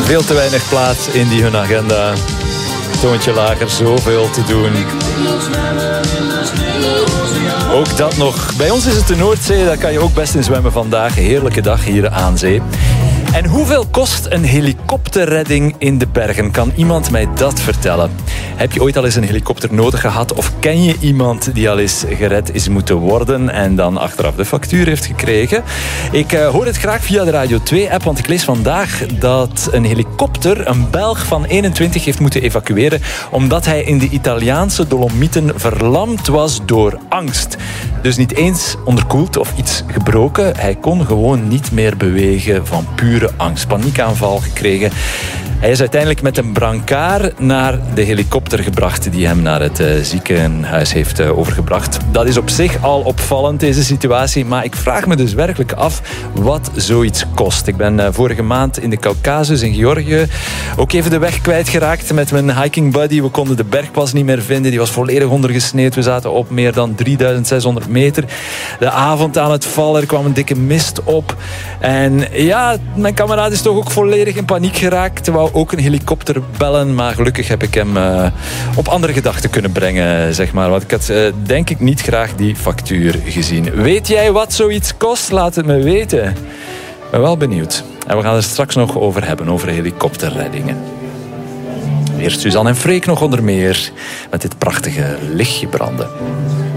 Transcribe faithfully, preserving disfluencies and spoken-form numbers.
Veel te weinig plaats in die hun agenda. Toontje lager, zoveel te doen. Ook dat nog. Bij ons is het de Noordzee, daar kan je ook best in zwemmen vandaag. Heerlijke dag hier aan zee. En hoeveel kost een helikopterredding in de bergen? Kan iemand mij dat vertellen? Heb je ooit al eens een helikopter nodig gehad? Of ken je iemand die al eens gered is moeten worden en dan achteraf de factuur heeft gekregen? Ik uh, hoor het graag via de Radio twee-app, want ik lees vandaag dat een helikopter een Belg van eenentwintig heeft moeten evacueren omdat hij in de Italiaanse Dolomieten verlamd was door angst. Dus niet eens onderkoeld of iets gebroken. Hij kon gewoon niet meer bewegen van pure angst. Paniekaanval gekregen. Hij is uiteindelijk met een brancard naar de helikopter gebracht die hem naar het uh, ziekenhuis heeft uh, overgebracht. Dat is op zich al opvallend, deze situatie. Maar ik vraag me dus werkelijk af wat zoiets kost. Ik ben uh, vorige maand in de Caucasus in Georgië ook even de weg kwijtgeraakt met mijn hiking buddy. We konden de bergpas niet meer vinden. Die was volledig ondergesneeuwd. We zaten op meer dan drieduizend zeshonderd meter. De avond aan het vallen. Er kwam een dikke mist op. En ja, mijn kameraad is toch ook volledig in paniek geraakt. Wou ook een helikopter bellen, maar gelukkig heb ik hem uh, op andere gedachten kunnen brengen, zeg maar. Want ik had uh, denk ik niet graag die factuur gezien. Weet jij wat zoiets kost? Laat het me weten. Ik ben wel benieuwd. En we gaan er straks nog over hebben, over helikopterreddingen. Eerst Suzanne en Freek nog onder meer met dit prachtige lichtje branden.